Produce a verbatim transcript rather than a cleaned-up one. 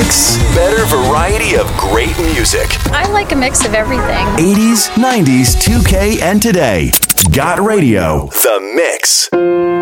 Mix. Better variety of great music. I like a mix of everything. eighties, nineties, two K, and today. Got Radio. The Mix.